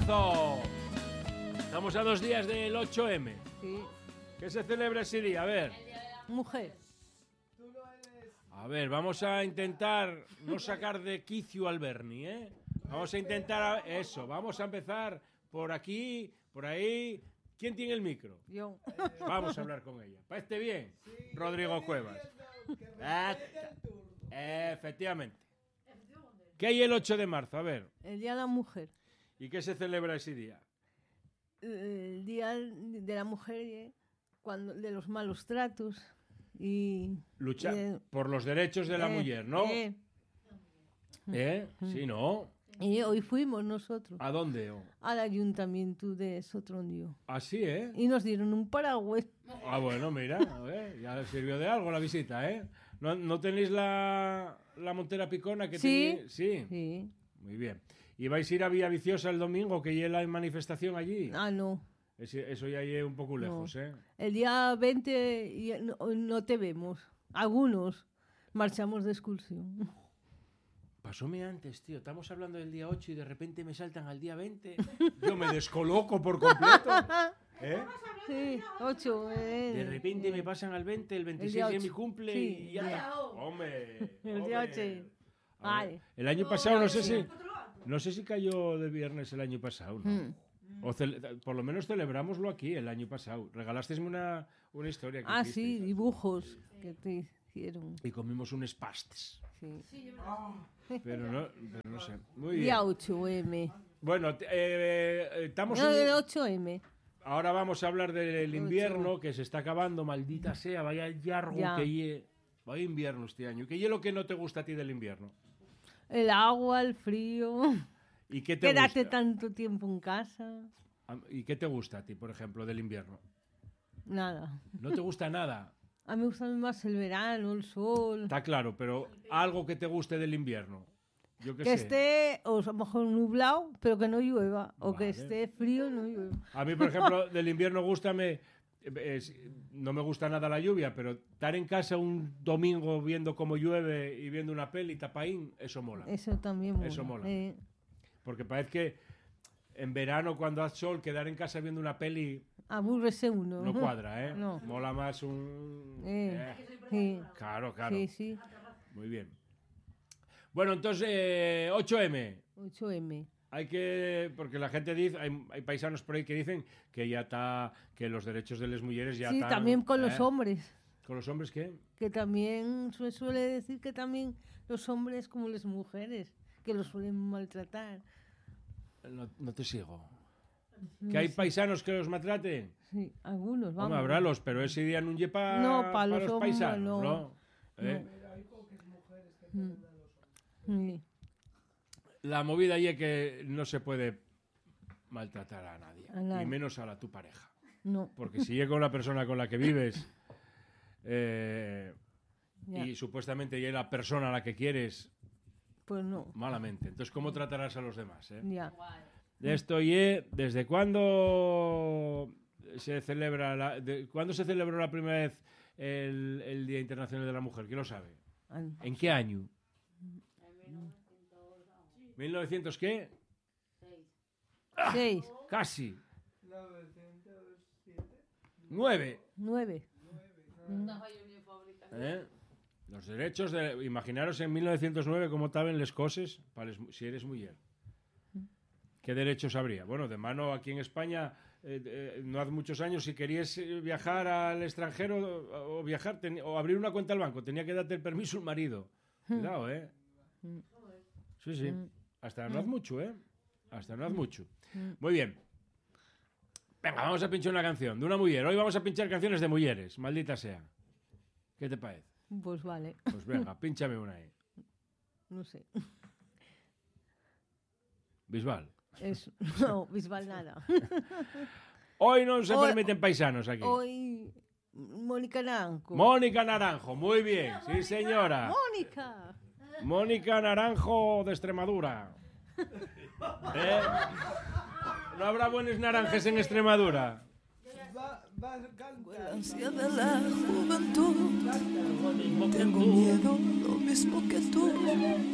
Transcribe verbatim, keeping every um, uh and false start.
marzo. Estamos a dos días del ocho eme. Sí. ¿Qué se celebra ese día? A ver. Mujer. A ver, vamos a intentar no sacar de quicio al Berni, ¿eh? Vamos a intentar eso. Vamos a empezar por aquí, por ahí. ¿Quién tiene el micro? Yo. Vamos a hablar con ella. ¿Parece bien? Rodrigo Cuevas. Eh, efectivamente. ¿Qué hay el ocho de marzo? A ver. El Día de la Mujer. ¿Y qué se celebra ese día? El Día de la Mujer, eh, cuando, de los malos tratos y... Luchar eh, por los derechos de la eh, mujer, ¿no? Eh, ¿Eh? Sí, ¿no? y hoy fuimos nosotros ¿A dónde? Oh? al ayuntamiento de Sotrondio. Así, ¿eh? Y nos dieron un paraguas. Ah, bueno, mira, a ver, ya sirvió de algo la visita, ¿eh? ¿No, no tenéis la, la montera picona que Sí. tenéis? Sí. Sí. Muy bien. ¿Y vais a ir a Villaviciosa el domingo, que ya hay manifestación allí? Ah, no. Ese- eso ya es un poco lejos, No. ¿eh? El día veinte y- no, no te vemos. Algunos marchamos de excursión. Pasóme antes, tío. Estamos hablando del día ocho y de repente me saltan al día veinte. Yo me descoloco por completo. ¿Eh? Sí, ocho. Eh, De repente me pasan al veinte, el veintiséis día es mi ocho. cumple Sí, y ya el día- está. Hombre, El día hombre. ocho. A ver, Vale. el año pasado no sé si no sé si cayó de viernes el año pasado, ¿no? Mm. O cele- por lo menos celebrámoslo aquí el año pasado. Regalasteis una, una historia que Ah, sí, hicisteis. dibujos que te hicieron. Y comimos unos pastes. Sí. Pero no, pero no sé. Muy bien. Día ocho eme. Bueno, t- eh, estamos No, en- el ocho eme. ahora vamos a hablar del invierno que se está acabando, maldita sea, vaya yargo Ya. que lle. Vaya invierno este año. ¿Qué es lo que no te gusta a ti del invierno? El agua, el frío. ¿Y qué te Quédate gusta? tanto tiempo en casa. ¿Y qué te gusta a ti, por ejemplo, del invierno? Nada. ¿No te gusta nada? A mí me gusta más el verano, el sol. Está claro, pero algo que te guste del invierno. Yo qué Que sé. esté, o a lo mejor nublado, pero que no llueva. O que Vale. esté frío, no llueva. A mí, por ejemplo, del invierno gústame, es- no me gusta nada la lluvia, pero estar en casa un domingo viendo cómo llueve y viendo una peli, tapaín, eso mola. Eso también mola. Eso mola. Eh, Porque parece que en verano, cuando hace sol, quedar en casa viendo una peli Abúrrese uno. no cuadra, ¿eh? No. Mola más un... Eh, eh, sí, Claro, claro. sí, sí. Muy bien. Bueno, entonces, eh, ocho eme. ocho eme. Hay que, porque la gente dice, hay, hay paisanos por ahí que dicen que ya está, que los derechos de las mujeres ya Sí, están... también con los ¿eh? hombres. ¿Con los hombres qué? Que también se suele decir que también los hombres como las mujeres, que los suelen maltratar. No, no te sigo. No ¿Que hay sé. paisanos que los maltraten? Sí, algunos, vamos. Hombre, habrálos, pero ese día no es para No, pa los los hombres, paisanos, no. ¿no? ¿Eh? Mm. Sí. La movida ahí es que no se puede maltratar a nadie, A nadie. y menos a la tu pareja. No, Porque si llega con la persona con la que vives eh, ya. y supuestamente ya es la persona a la que quieres, Pues no, malamente. Entonces, ¿cómo tratarás a los demás? Eh? ya. De esto y ¿desde cuándo se celebra la, de, ¿cuándo se celebró la primera vez el, el Día Internacional de la Mujer? ¿Quién lo sabe? An- ¿En qué año? ¿mil novecientos qué? Seis, Casi. Nueve. nueve. ¿Eh? Los derechos de... Imaginaros en mil novecientos nueve cómo estaban las cosas para les- si eres mujer. ¿Qué derechos habría? Bueno, de mano aquí en España, eh, eh, no hace muchos años, si querías eh, viajar al extranjero o, o viajar teni- o abrir una cuenta al banco, tenía que darte el permiso el marido. Cuidado, ¿eh? Sí, sí. Hasta no hace mucho, ¿eh? Hasta no hace mucho. Muy bien. Venga, vamos a pinchar una canción de una mujer. Hoy vamos a pinchar canciones de mujeres, maldita sea. ¿Qué te parece? Pues vale, Pues venga, pínchame una ahí. no sé. Bisbal. Es, no, Bisbal nada. Hoy no se Hoy- permiten paisanos aquí. Hoy, Mónica Naranjo. Mónica Naranjo, muy bien. Sí, señora. ¡Mónica! Mónica Naranjo de Extremadura. ¿Eh? ¿No habrá buenos naranjes en Extremadura? El ansia de la juventud. Tengo miedo, lo mismo que tú.